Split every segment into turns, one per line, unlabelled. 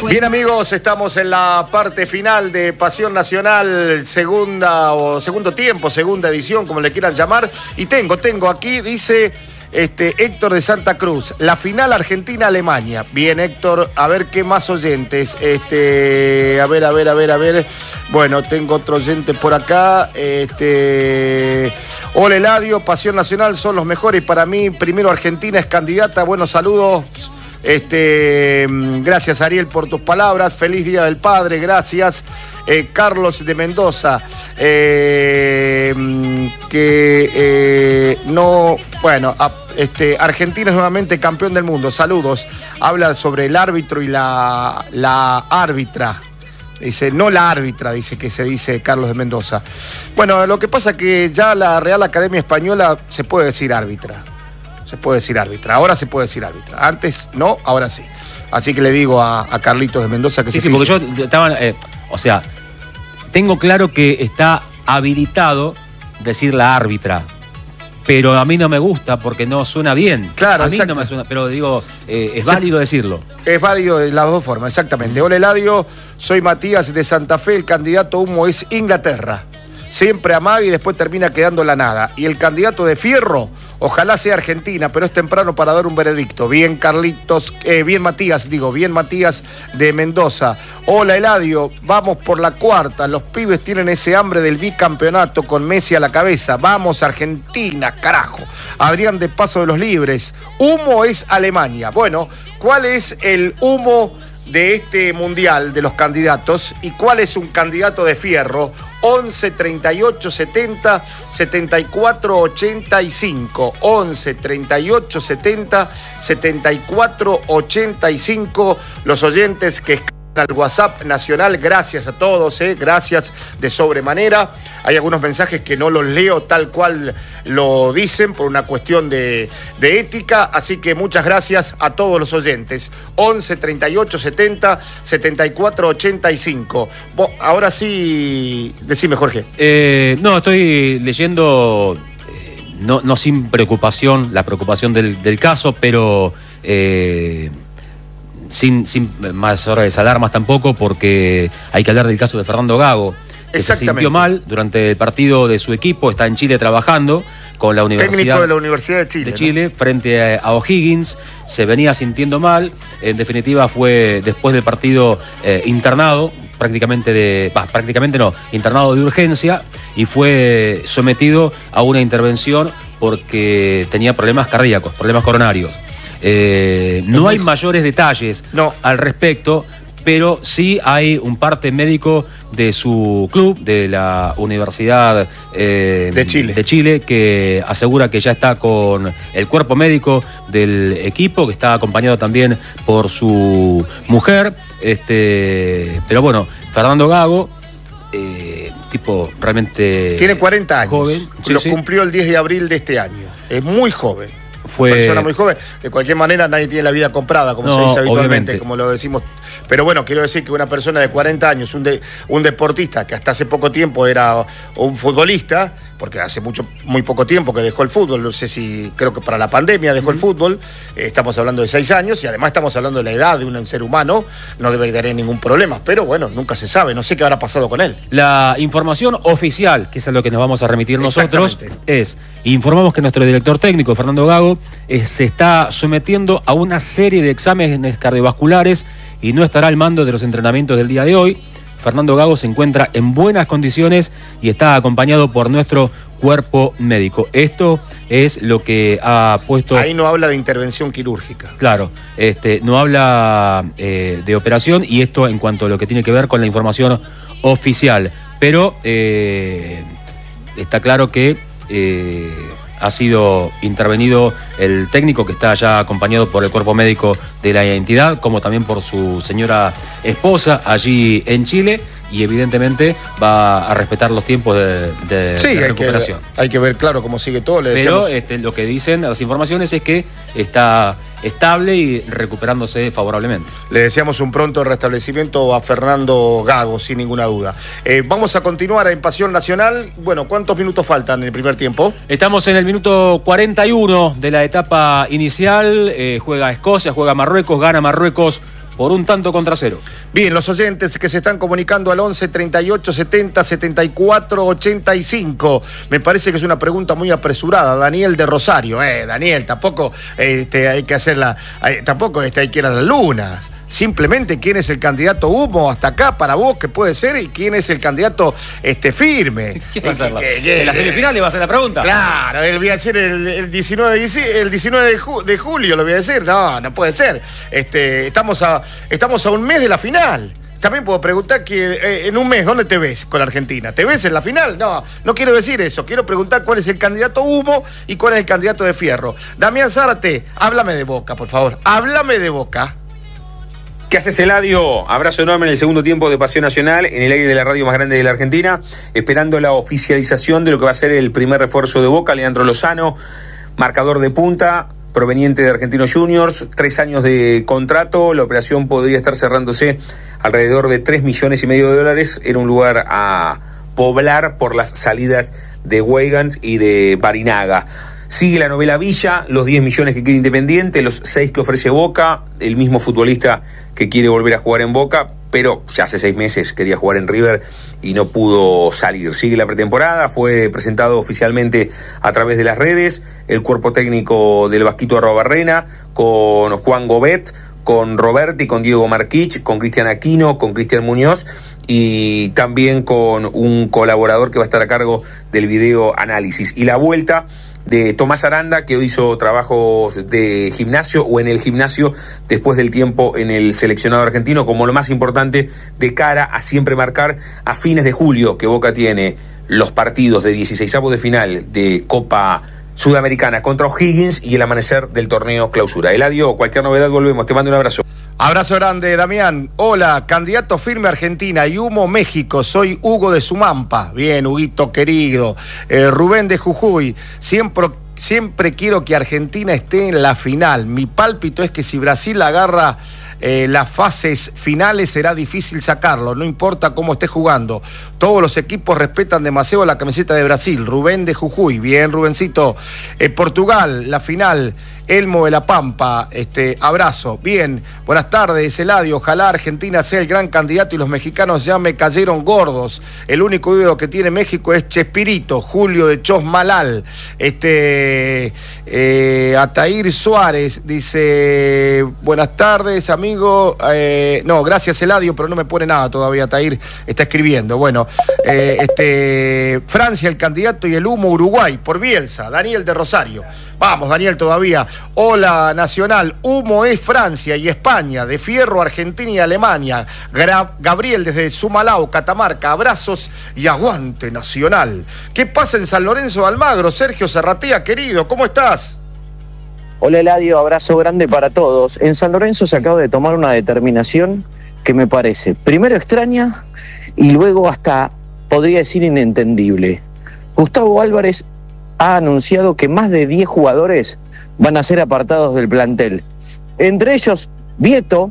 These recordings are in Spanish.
Bien, amigos, estamos en la parte final de Pasión Nacional, segundo tiempo, segunda edición, como le quieran llamar. Y tengo aquí, dice Héctor de Santa Cruz, la final Argentina-Alemania. Bien, Héctor, a ver qué más oyentes. A ver. Bueno, tengo otro oyente por acá. Hola, Eladio, Pasión Nacional son los mejores. Para mí, primero Argentina es candidata. Buenos saludos. Gracias, Ariel, por tus palabras. Feliz Día del Padre, gracias. Carlos de Mendoza, Argentina es nuevamente campeón del mundo. Saludos. Habla sobre el árbitro y la árbitra. Dice, no la árbitra, dice que se dice Carlos de Mendoza. Bueno, lo que pasa es que ya la Real Academia Española se puede decir árbitra. Ahora se puede decir árbitra. Antes no, ahora sí. Así que le digo a Carlitos de Mendoza que
sí, porque yo estaba, tengo claro que está habilitado decir la árbitra, pero a mí no me gusta porque no suena bien.
Claro,
a mí no me suena, pero digo, es válido decirlo.
Es válido de las dos formas, exactamente. Hola, Eladio, soy Matías de Santa Fe, el candidato humo es Inglaterra. Siempre amaga y después termina quedando la nada. Y el candidato de fierro, ojalá sea Argentina, pero es temprano para dar un veredicto. Bien, Carlitos, bien Matías de Mendoza. Hola, Eladio, vamos por la cuarta. Los pibes tienen ese hambre del bicampeonato con Messi a la cabeza. Vamos, Argentina, carajo. Adrián de Paso de los Libres. Humo es Alemania. Bueno, ¿cuál es el humo de este mundial de los candidatos y cuál es un candidato de fierro? 11 38 70 74 85, 11 38 70 74 85. Los oyentes que escriben al WhatsApp nacional, gracias a todos, gracias de sobremanera. Hay algunos mensajes que no los leo tal cual lo dicen por una cuestión de ética, así que muchas gracias a todos los oyentes. 11 38 70 74 85. Ahora sí, decime, Jorge.
No, estoy leyendo, no sin preocupación, la preocupación del caso, pero sin mayores alarmas tampoco, porque hay que hablar del caso de Fernando Gago, que se sintió mal durante el partido de su equipo, está en Chile trabajando con la universidad.
Técnico de la Universidad de Chile.
Frente a O'Higgins, se venía sintiendo mal, en definitiva fue después del partido internado, internado de urgencia, y fue sometido a una intervención porque tenía problemas cardíacos, problemas coronarios. No hay mayores detalles al respecto, pero sí hay un parte médico de su club, de la Universidad de Chile, que asegura que ya está con el cuerpo médico del equipo, que está acompañado también por su mujer. Pero bueno, Fernando Gago, tipo realmente...
Tiene 40 años,
joven,
cumplió el 10 de abril de este año, es muy joven. Persona muy joven. De cualquier manera, nadie tiene la vida comprada, como se dice habitualmente, obviamente, como lo decimos. Pero bueno, quiero decir que una persona de 40 años, un deportista que hasta hace poco tiempo era un futbolista, porque hace muy poco tiempo que dejó el fútbol, no sé si, creo que para la pandemia dejó el fútbol, estamos hablando de 6 años y además estamos hablando de la edad de un ser humano, no debería tener ningún problema, pero bueno, nunca se sabe, no sé qué habrá pasado con él.
La información oficial, que es a lo que nos vamos a remitir nosotros, informamos que nuestro director técnico, Fernando Gago, se está sometiendo a una serie de exámenes cardiovasculares y no estará al mando de los entrenamientos del día de hoy. Fernando Gago se encuentra en buenas condiciones y está acompañado por nuestro cuerpo médico. Esto es lo que ha puesto...
Ahí no habla de intervención quirúrgica.
Claro, no habla de operación, y esto en cuanto a lo que tiene que ver con la información oficial. Pero está claro que ha sido intervenido el técnico, que está ya acompañado por el cuerpo médico de la entidad, como también por su señora esposa allí en Chile, y evidentemente va a respetar los tiempos de recuperación.
Hay que ver, claro, cómo sigue todo.
Pero lo que dicen las informaciones es que está estable y recuperándose favorablemente.
Le deseamos un pronto restablecimiento a Fernando Gago, sin ninguna duda. Vamos a continuar en Pasión Nacional. Bueno, ¿cuántos minutos faltan en el primer tiempo?
Estamos en el minuto 41 de la etapa inicial. Juega Escocia, juega Marruecos, gana Marruecos por 1-0.
Bien, los oyentes que se están comunicando al 11 38 70 74 85. Me parece que es una pregunta muy apresurada. Daniel de Rosario. Daniel, tampoco hay que hacerla, tampoco hay que ir a las lunas. Simplemente quién es el candidato humo hasta acá para vos, que puede ser, y quién es el candidato firme.
¿Qué va a hacer? ¿En la semifinal le va a hacer la pregunta?
Claro, él voy a decir el 19 de julio, lo voy a decir. No puede ser. Estamos a un mes de la final. También puedo preguntar que en un mes, ¿dónde te ves con Argentina? ¿Te ves en la final? No quiero decir eso. Quiero preguntar cuál es el candidato humo y cuál es el candidato de fierro. Damián Zárate, háblame de Boca, por favor. Háblame de Boca.
¿Qué haces, Eladio? Abrazo enorme en el segundo tiempo de Pasión Nacional, en el aire de la radio más grande de la Argentina, esperando la oficialización de lo que va a ser el primer refuerzo de Boca, Leandro Lozano, marcador de punta, proveniente de Argentinos Juniors, 3 años de contrato. La operación podría estar cerrándose alrededor de $3,5 millones. Era un lugar a poblar por las salidas de Weigand y de Barinaga. Sigue la novela Villa, los 10 millones que quiere Independiente, los 6 que ofrece Boca, el mismo futbolista que quiere volver a jugar en Boca, pero ya hace 6 meses quería jugar en River y no pudo salir. Sigue la pretemporada, fue presentado oficialmente a través de las redes, el cuerpo técnico del Vasquito Arrobarrena, con Juan Gobet, con Roberti, con Diego Marquich, con Cristian Aquino, con Cristian Muñoz, y también con un colaborador que va a estar a cargo del video análisis. Y la vuelta de Tomás Aranda, que hizo trabajos de gimnasio o en el gimnasio después del tiempo en el seleccionado argentino, como lo más importante de cara a siempre marcar a fines de julio, que Boca tiene los partidos de 16avos de final de Copa Sudamericana contra O'Higgins y el amanecer del torneo clausura. Eladio, cualquier novedad volvemos, te mando un abrazo.
Abrazo grande, Damián. Hola, candidato firme Argentina y humo México. Soy Hugo de Sumampa. Bien, Huguito querido. Rubén de Jujuy. Siempre quiero que Argentina esté en la final. Mi pálpito es que si Brasil agarra las fases finales será difícil sacarlo, no importa cómo esté jugando. Todos los equipos respetan demasiado la camiseta de Brasil. Rubén de Jujuy. Bien, Rubencito. Portugal, la final. Elmo de la Pampa, abrazo. Bien, buenas tardes, Eladio. Ojalá Argentina sea el gran candidato y los mexicanos ya me cayeron gordos. El único ídolo que tiene México es Chespirito, Julio de Chosmalal. Atair Suárez dice, buenas tardes, amigo. No, gracias, Eladio, pero no me pone nada todavía. Atair está escribiendo. Bueno, Francia, el candidato y el humo Uruguay, por Bielsa. Daniel de Rosario. Vamos, Daniel, todavía. Hola, Nacional. Humo es Francia y España. De fierro, Argentina y Alemania. Gabriel desde Sumalao, Catamarca. Abrazos y aguante, Nacional. ¿Qué pasa en San Lorenzo de Almagro? Sergio Serratía, querido, ¿cómo estás?
Hola, Eladio. Abrazo grande para todos. En San Lorenzo se acaba de tomar una determinación que me parece, primero, extraña y luego hasta, podría decir, inentendible. Gustavo Álvarez ha anunciado que más de 10 jugadores van a ser apartados del plantel. Entre ellos, Vieto,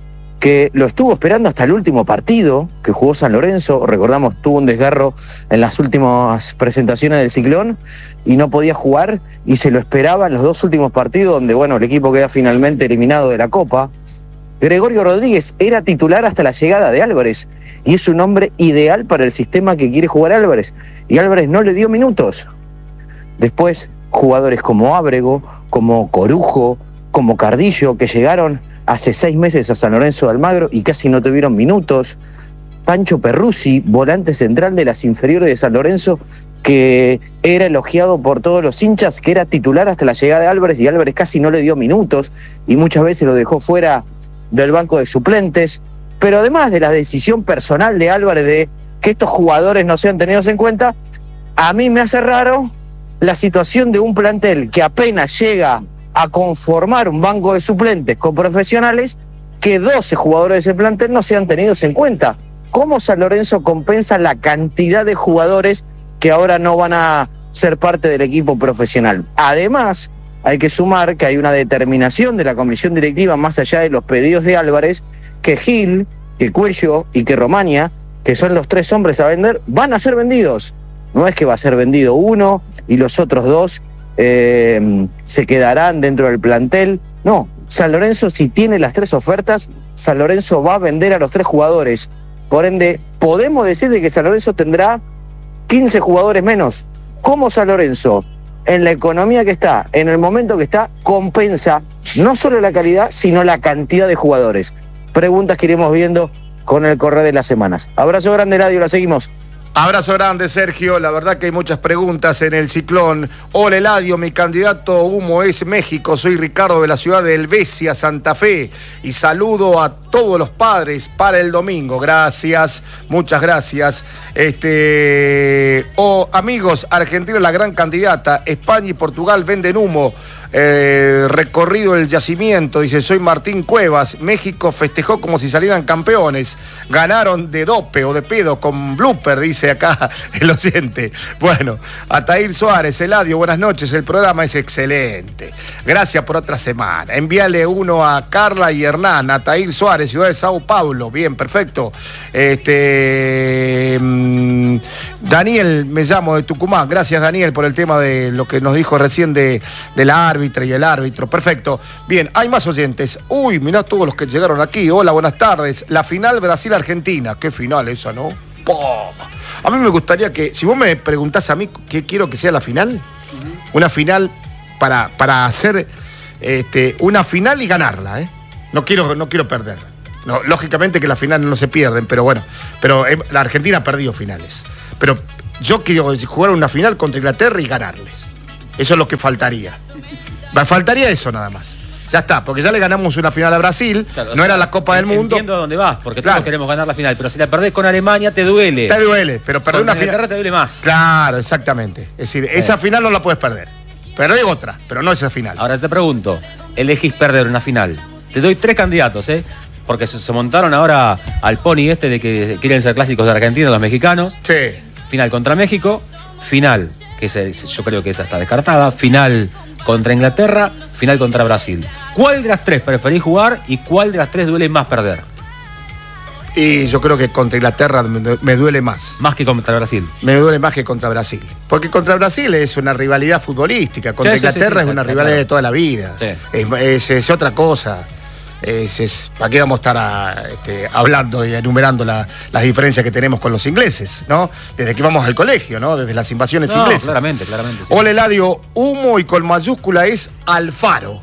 que lo estuvo esperando hasta el último partido que jugó San Lorenzo. Recordamos, tuvo un desgarro en las últimas presentaciones del Ciclón y no podía jugar, y se lo esperaba en los 2 últimos partidos, donde, bueno, el equipo queda finalmente eliminado de la Copa. Gregorio Rodríguez era titular hasta la llegada de Álvarez, y es un hombre ideal para el sistema que quiere jugar Álvarez, y Álvarez no le dio minutos. Después, jugadores como Ábrego, como Corujo, como Cardillo, que llegaron hace 6 meses a San Lorenzo de Almagro y casi no tuvieron minutos. Pancho Perruzzi, volante central de las inferiores de San Lorenzo, que era elogiado por todos los hinchas, que era titular hasta la llegada de Álvarez, y Álvarez casi no le dio minutos y muchas veces lo dejó fuera del banco de suplentes. Pero además de la decisión personal de Álvarez de que estos jugadores no sean tenidos en cuenta, a mí me hace raro la situación de un plantel que apenas llega a conformar un banco de suplentes con profesionales, que 12 jugadores de ese plantel no sean tenidos en cuenta. ¿Cómo San Lorenzo compensa la cantidad de jugadores que ahora no van a ser parte del equipo profesional? Además, hay que sumar que hay una determinación de la comisión directiva, más allá de los pedidos de Álvarez, que Gil, que Cuello y que Romaña, que son los 3 hombres a vender, van a ser vendidos. No es que va a ser vendido uno y los otros 2 se quedarán dentro del plantel. No, San Lorenzo, si tiene las 3 ofertas, San Lorenzo va a vender a los 3 jugadores. Por ende, podemos decir de que San Lorenzo tendrá 15 jugadores menos. ¿Cómo San Lorenzo, en la economía que está, en el momento que está, compensa no solo la calidad, sino la cantidad de jugadores? Preguntas que iremos viendo con el correr de las semanas. Abrazo grande, Eladio, la seguimos.
Abrazo grande, Sergio. La verdad que hay muchas preguntas en el ciclón. Hola, Eladio, mi candidato humo es México. Soy Ricardo de la ciudad de Helvecia, Santa Fe. Y saludo a todos los padres para el domingo. Gracias, muchas gracias. Amigos, Argentina es la gran candidata. España y Portugal venden humo. Recorrido el yacimiento, dice, soy Martín Cuevas. México festejó como si salieran campeones. Ganaron de dope o de pedo con blooper, dice acá el oyente. Bueno, Atair Suárez, Eladio, buenas noches, el programa es excelente. Gracias por otra semana. Envíale uno a Carla y Hernán. Atair Suárez, ciudad de Sao Paulo. Bien, perfecto. Daniel, me llamo de Tucumán. Gracias, Daniel, por el tema de lo que nos dijo recién de la árbitra y el árbitro. Perfecto. Bien, hay más oyentes. Uy, mirá todos los que llegaron aquí. Hola, buenas tardes. La final Brasil-Argentina. Qué final esa, ¿no? ¡Pah! A mí me gustaría que, si vos me preguntás a mí qué quiero que sea la final, una final para hacer una final y ganarla, ¿eh? No quiero perder. No, lógicamente que las finales no se pierden, pero bueno, la Argentina ha perdido finales. Pero yo quiero jugar una final contra Inglaterra y ganarles. Eso es lo que faltaría. Faltaría eso nada más. Ya está, porque ya le ganamos una final a Brasil, claro, no era la Copa del Mundo.
Entiendo a dónde vas, porque todos queremos ganar la final, pero si la perdés con Alemania te duele.
Te duele, pero perder una final
te duele más.
Claro, exactamente. Es decir, esa final no la puedes perder. Pero hay otra, pero no esa final.
Ahora te pregunto, elegís perder una final. Te doy 3 candidatos, porque se montaron ahora al pony de que quieren ser clásicos de Argentina, los mexicanos.
Sí.
Final contra México, final, yo creo que esa está descartada, final contra Inglaterra, final contra Brasil. ¿Cuál de las 3 preferís jugar y cuál de las 3 duele más perder?
Y yo creo que contra Inglaterra me duele más.
¿Más que contra Brasil?
Me duele más que contra Brasil. Porque contra Brasil es una rivalidad futbolística, contra Inglaterra es una rivalidad de toda la vida. Sí. Es otra cosa. ¿Para qué vamos a estar hablando y enumerando las diferencias que tenemos con los ingleses, ¿no? Desde que vamos al colegio, ¿no? Desde las invasiones inglesas.
Claramente. Sí.
Hola, Eladio, humo y con mayúscula es Alfaro.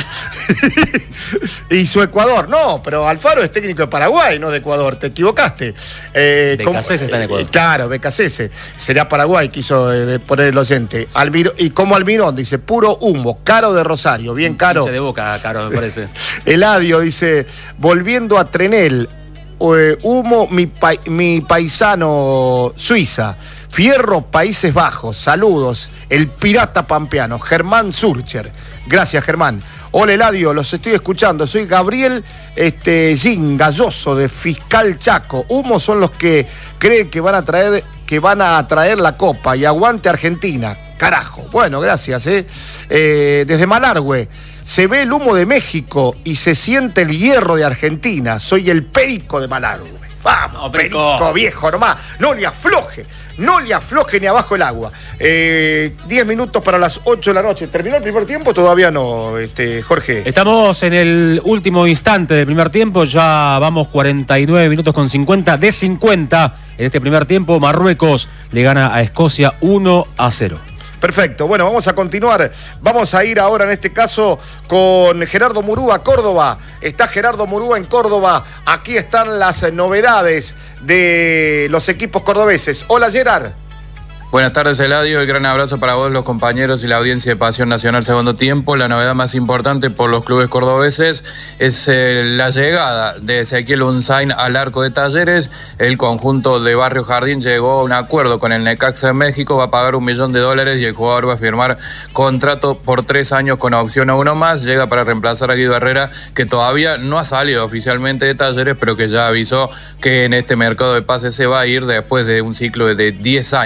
Y su Ecuador. No, pero Alfaro es técnico de Paraguay, no de Ecuador. Te equivocaste.
Becasese está en Ecuador.
Claro, Becasese. Será Paraguay, quiso poner el oyente. Y como Almirón, dice, puro humo, Caro de Rosario. Bien, Caro.
De boca, Caro, me parece.
Eladio dice, volviendo a Trenel, humo, mi paisano Suiza. Fierro, Países Bajos. Saludos. El pirata pampeano, Germán Surcher. Gracias, Germán. Hola, Eladio, los estoy escuchando. Soy Gabriel Gin, Galloso, de Fiscal Chaco. Humo son los que creen que van a traer la Copa. Y aguante Argentina. Carajo. Bueno, gracias. Desde Malargüe. Se ve el humo de México y se siente el hierro de Argentina. Soy el Perico de Malargüe. Vamos, Perico viejo nomás. No le afloje ni abajo el agua. 10 minutos para las 8 de la noche. ¿Terminó el primer tiempo? Todavía no, Jorge.
Estamos en el último instante del primer tiempo. Ya vamos 49 minutos con 50 de 50. En este primer tiempo, Marruecos le gana a Escocia 1-0.
Perfecto, bueno, vamos a continuar. Vamos a ir ahora en este caso con Gerardo Murúa, Córdoba. Está Gerardo Murúa en Córdoba. Aquí están las novedades de los equipos cordobeses. Hola, Gerard.
Buenas tardes, Eladio. El gran abrazo para vos, los compañeros y la audiencia de Pasión Nacional Segundo Tiempo. La novedad más importante por los clubes cordobeses es la llegada de Ezequiel Unzain al arco de Talleres. El conjunto de Barrio Jardín llegó a un acuerdo con el Necaxa de México, va a pagar $1 millón y el jugador va a firmar contrato por 3 años con opción a 1 más. Llega para reemplazar a Guido Herrera, que todavía no ha salido oficialmente de Talleres, pero que ya avisó que en este mercado de pases se va a ir después de un ciclo de 10 años, convirtiendo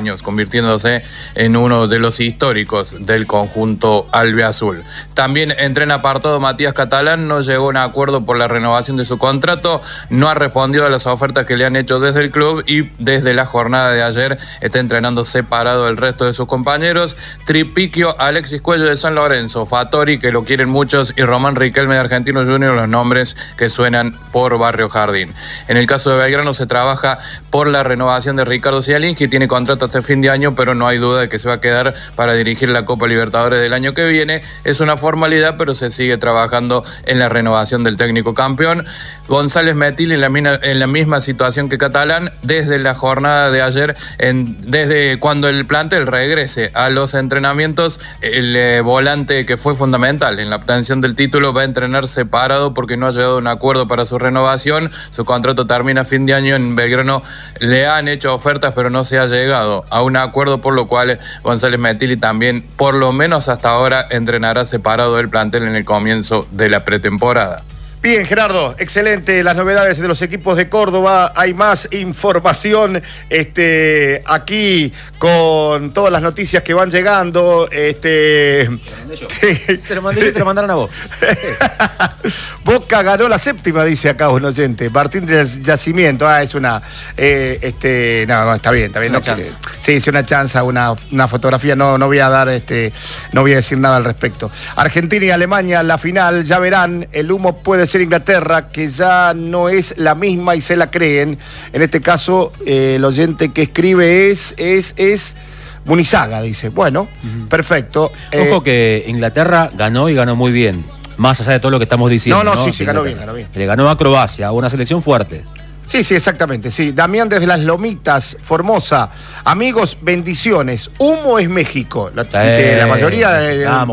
convirtiéndose en uno de los históricos del conjunto albiazul. También entrena apartado Matías Catalán, no llegó a un acuerdo por la renovación de su contrato, no ha respondido a las ofertas que le han hecho desde el club y desde la jornada de ayer está entrenando separado del resto de sus compañeros. Tripiquio, Alexis Cuello de San Lorenzo, Fattori, que lo quieren muchos, y Román Riquelme de Argentino Junior, los nombres que suenan por Barrio Jardín. En el caso de Belgrano se trabaja por la renovación de Ricardo Cialinski, tiene contrato hasta fin de año, pero no hay duda de que se va a quedar para dirigir la Copa Libertadores del año que viene. Es una formalidad, pero se sigue trabajando en la renovación del técnico campeón. González Metil en la misma situación que Catalán, desde la jornada de ayer, desde cuando el plantel regrese a los entrenamientos, el volante que fue fundamental en la obtención del título va a entrenar separado porque no ha llegado a un acuerdo para su renovación. Su contrato termina a fin de año. En Belgrano le han hecho ofertas, pero no se ha llegado a un acuerdo, por lo cual González Metil también, por lo menos hasta ahora, entrenará separado del plantel en el comienzo de la pretemporada.
Bien, Gerardo, excelente las novedades de los equipos de Córdoba. Hay más información aquí con todas las noticias que van llegando.
Se lo mandé y te lo mandaron a vos.
Boca ganó la séptima, dice acá un oyente. Martín de Yacimiento. Es una... no, está bien. No, sí, es una chanza, una fotografía. No voy a dar, no voy a decir nada al respecto. Argentina y Alemania, la final, ya verán. El humo puede ser Inglaterra, que ya no es la misma y se la creen. En este caso, el oyente que escribe es Munizaga, dice. Bueno, perfecto.
Ojo que Inglaterra ganó y ganó muy bien, más allá de todo lo que estamos diciendo.
No, sí, ganó bien.
Le ganó a Croacia, una selección fuerte.
Sí, exactamente, sí. Damián desde Las Lomitas, Formosa. Amigos, bendiciones. Humo es México. La mayoría de